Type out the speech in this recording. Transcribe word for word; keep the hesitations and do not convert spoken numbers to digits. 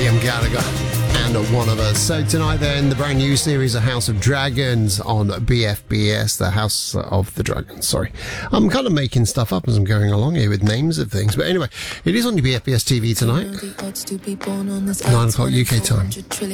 Liam Gallagher and One of Us. So tonight they're in the brand new series of House of Dragons on B F B S, the House of the Dragons. Sorry, I'm kind of making stuff up as I'm going along here with names of things. But anyway, it is on your B F B S T V tonight, nine o'clock U K time.